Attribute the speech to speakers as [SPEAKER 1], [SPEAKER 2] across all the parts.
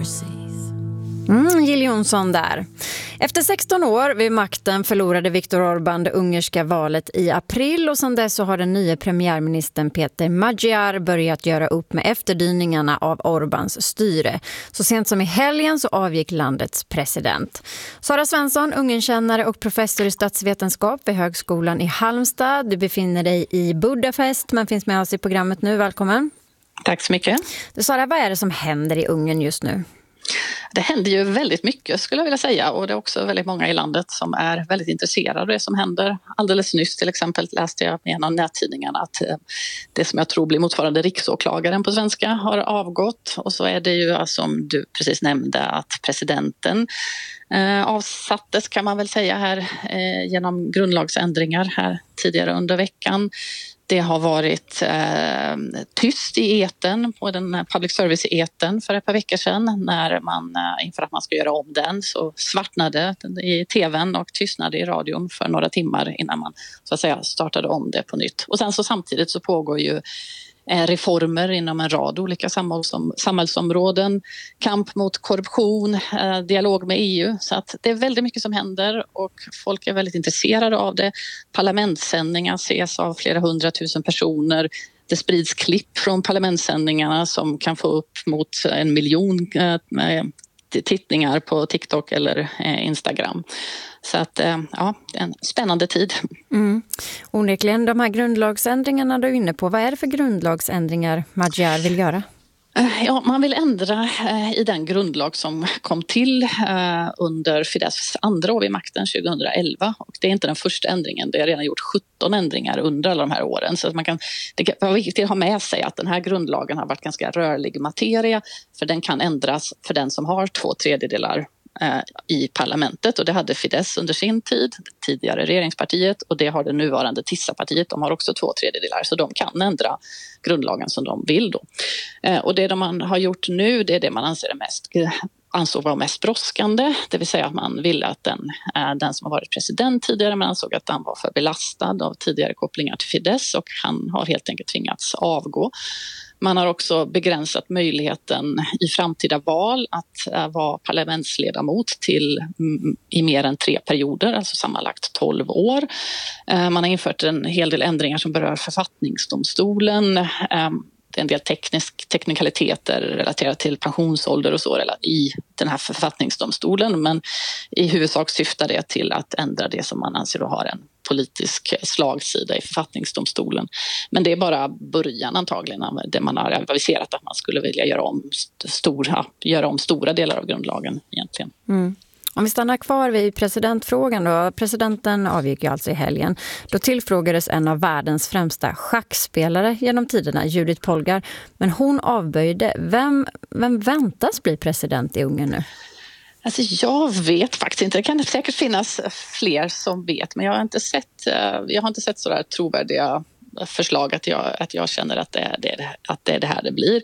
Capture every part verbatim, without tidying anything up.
[SPEAKER 1] overseas. Mm, Jill Johnson där. Efter sexton år vid makten förlorade Viktor Orbán det ungerska valet i april och sedan dess så har den nya premiärministern Peter Magyar börjat göra upp med efterdyningarna av Orbáns styre. Så sent som i helgen så avgick landets president. Sara Svensson, ungenkännare och professor i statsvetenskap vid Högskolan i Halmstad. Du befinner dig i Budapest men finns med oss i programmet nu. Välkommen.
[SPEAKER 2] Tack så mycket.
[SPEAKER 1] Du, Sara, vad är det som händer i Ungern just nu?
[SPEAKER 2] Det händer ju väldigt mycket skulle jag vilja säga, och det är också väldigt många i landet som är väldigt intresserade av det som händer. Alldeles nyss till exempel läste jag i en av nättidningarna att det som jag tror blir motsvarande riksåklagaren på svenska har avgått, och så är det ju som du precis nämnde att presidenten eh, avsattes kan man väl säga här eh, genom grundlagsändringar här tidigare under veckan. Det har varit eh, tyst i eten på den public service i eten för ett par veckor sedan när man eh, inför att man ska göra om den så svartnade i tvn och tystnade i radion för några timmar innan man så att säga startade om det på nytt. Och sen så samtidigt så pågår ju reformer inom en rad olika samhällsområden, kamp mot korruption, dialog med E U. Så att det är väldigt mycket som händer och folk är väldigt intresserade av det. Parlamentssändningar ses av flera hundratusen personer. Det sprids klipp från parlamentssändningarna som kan få upp mot en miljon tittningar på TikTok eller Instagram. Så att ja, det är en spännande tid.
[SPEAKER 1] Mm. Onekligen, de här grundlagsändringarna du är inne på, vad är det för grundlagsändringar Magyar vill göra?
[SPEAKER 2] Ja, man vill ändra i den grundlag som kom till under Fidesz andra år vid makten tjugohundraelva. Och det är inte den första ändringen, det har redan gjort sjutton ändringar under alla de här åren. Så att man kan, det är viktigt att ha med sig att den här grundlagen har varit ganska rörlig materia, för den kan ändras för den som har två tredjedelar i parlamentet, och det hade Fidesz under sin tid, tidigare regeringspartiet, och det har det nuvarande Tissa-partiet, de har också två tredjedelar, så de kan ändra grundlagen som de vill då. Och det de man har gjort nu, det är det man anser är mest ansåg var mest brådskande, det vill säga att man ville att den, den som har varit president tidigare, man ansåg att han var för belastad av tidigare kopplingar till Fidesz och han har helt enkelt tvingats avgå. Man har också begränsat möjligheten i framtida val att äh, vara parlamentsledamot till mm, i mer än tre perioder, alltså sammanlagt tolv år. Äh, man har infört en hel del ändringar som berör författningsdomstolen. Äh, det är en del teknisk, teknikaliteter relaterat till pensionsålder och så i den här författningsdomstolen, men i huvudsak syftar det till att ändra det som man anser att har en politisk slagsida i författningsdomstolen. Men det är bara början antagligen av det man har aviserat att man skulle vilja göra om stora, göra om stora delar av grundlagen egentligen.
[SPEAKER 1] Mm. Om vi stannar kvar vid presidentfrågan då. Presidenten avgick ju alltså i helgen. Då tillfrågades en av världens främsta schackspelare genom tiderna, Judith Polgar. Men hon avböjde. Vem, vem väntas bli president i Ungern nu?
[SPEAKER 2] Alltså jag vet faktiskt inte. Det kan säkert finnas fler som vet. Men jag har inte sett, jag har inte sett sådär trovärdiga förslag att jag, att jag känner att det, det, att det är det här det blir.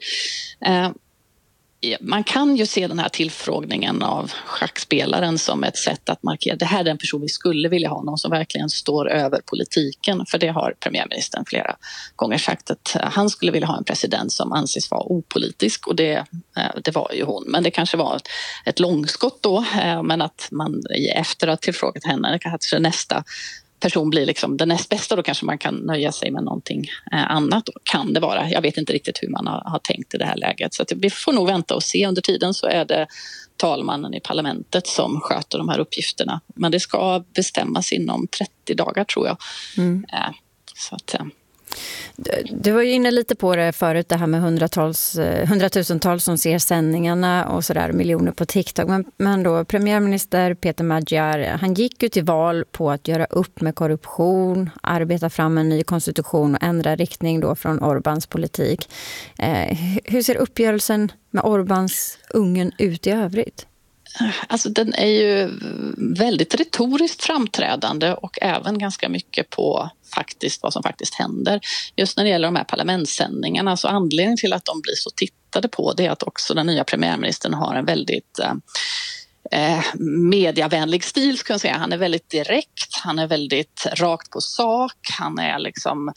[SPEAKER 2] Man kan ju se den här tillfrågningen av schackspelaren som ett sätt att markera det här är den person vi skulle vilja ha, någon som verkligen står över politiken, för det har premiärministern flera gånger sagt att han skulle vilja ha en president som anses vara opolitisk, och det, det var ju hon, men det kanske var ett, ett långskott då, men att man efter att tillfrågat henne kanske nästa person blir liksom den näst bästa, då kanske man kan nöja sig med någonting eh, annat. Då kan det vara. Jag vet inte riktigt hur man har, har tänkt i det här läget. Så att vi får nog vänta och se. Under tiden så är det talmannen i parlamentet som sköter de här uppgifterna. Men det ska bestämmas inom trettio dagar tror jag. Mm. Eh, så att... Eh.
[SPEAKER 1] Du, du var ju inne lite på det förut, det här med hundratals, hundratusentals som ser sändningarna och sådär, miljoner på TikTok. Men, men då premiärminister Peter Magyar, han gick ju till val på att göra upp med korruption, arbeta fram en ny konstitution och ändra riktning då från Orbáns politik. Eh, hur ser uppgörelsen med Orbáns Ungern ut i övrigt?
[SPEAKER 2] Alltså den är ju väldigt retoriskt framträdande och även ganska mycket på faktiskt vad som faktiskt händer. Just när det gäller de här parlamentssändningarna, så anledningen till att de blir så tittade på, det är att också den nya premiärministern har en väldigt eh, mediavänlig stil, ska jag säga. Han är väldigt direkt, han är väldigt rakt på sak, han är liksom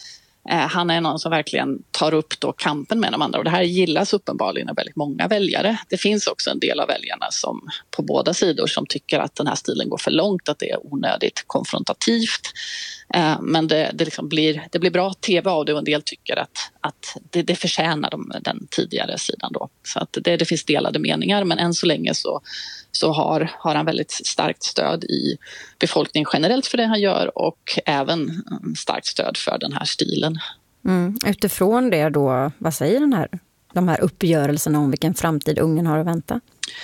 [SPEAKER 2] Eh, han är någon som verkligen tar upp då kampen med de andra, och det här gillas uppenbarligen av väldigt många väljare. Det finns också en del av väljarna som på båda sidor som tycker att den här stilen går för långt, att det är onödigt konfrontativt. Eh, men det, det, liksom blir, det blir bra tv av det, och en del tycker att, att det, det förtjänar de, den tidigare sidan då. Så att det, det finns delade meningar, men än så länge så, så har, har han väldigt starkt stöd i befolkningen generellt för det han gör, och även starkt stöd för den här stilen.
[SPEAKER 1] Mm. Utifrån det då, vad säger den här, de här uppgörelserna om vilken framtid Ungern har att vänta?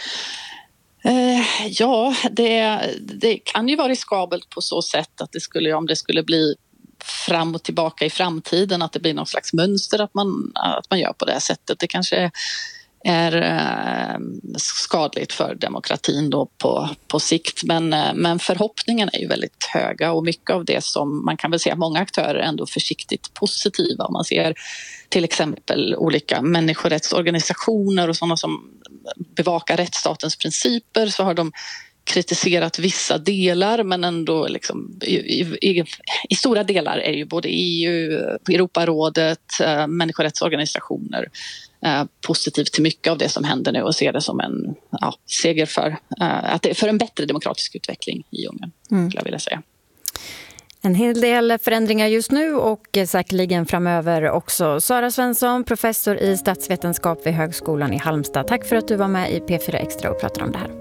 [SPEAKER 2] Eh, ja, det, det kan ju vara riskabelt på så sätt att det skulle, om det skulle bli fram och tillbaka i framtiden, att det blir någon slags mönster att man, att man gör på det här sättet. Det kanske är eh, skadligt för demokratin då på, på sikt, men, eh, men förhoppningen är ju väldigt höga, och mycket av det som man kan väl säga, många aktörer är ändå försiktigt positiva. Om man ser till exempel olika människorättsorganisationer och sådana som bevakar rättsstatens principer, så har de kritiserat vissa delar, men ändå liksom, i, i, i stora delar är ju både E U, Europarådet, äh, människorättsorganisationer äh, positivt till mycket av det som händer nu, och ser det som en ja, seger för, äh, att det, för en bättre demokratisk utveckling i Ungern, mm. skulle jag vilja säga.
[SPEAKER 1] En hel del förändringar just nu och säkerligen framöver också. Sara Svensson, professor i statsvetenskap vid Högskolan i Halmstad. Tack för att du var med i P fyra Extra och pratade om det här.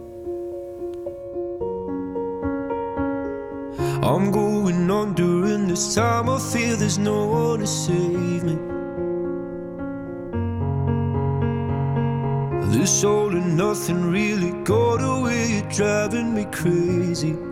[SPEAKER 1] I'm going on during this time. I feel there's no one to save me. This all and nothing really got away. You're driving me crazy.